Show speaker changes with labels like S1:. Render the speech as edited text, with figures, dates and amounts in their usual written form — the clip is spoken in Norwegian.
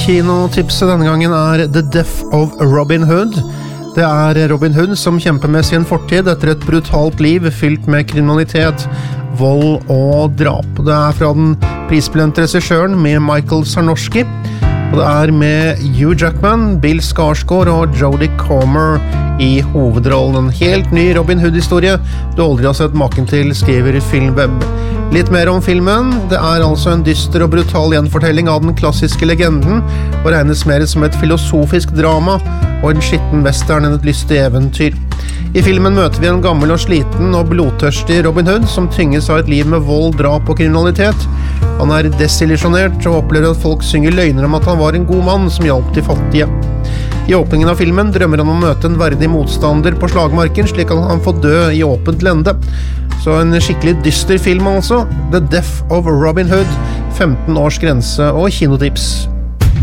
S1: Kinotipset denne gangen The Death of Robin Hood. Det Robin Hood som kjemper med sin fortid etter et brutalt liv fylt med kriminalitet, vold og drap. Det fra den prisbelønte regissøren med Michael Sarnoski, og det med Hugh Jackman, Bill Skarsgård og Jodie Comer i hovedrollen. En helt ny Robin Hood-historie du aldri har sett maken til, skriver Filmweb. Litt mer om filmen. Det altså en dyster og brutal gjenfortelling av den klassiske legenden, og regnes mer som et filosofisk drama og en skitten western enn et lystig eventyr. I filmen møter vi en gammel og sliten og blodtørstig Robin Hood som tynges av et liv med vold, drap og kriminalitet. Han desillusjonert og opplever at folk synger løgner om at han var en god mann som hjalp de fattige. I åpningen av filmen drømmer han om å møte en verdig motstander på slagmarken, slik at han får dø i åpent lende. Så en skikkelig dyster film altså. The Death of Robin Hood, 15 års grense og kinotips.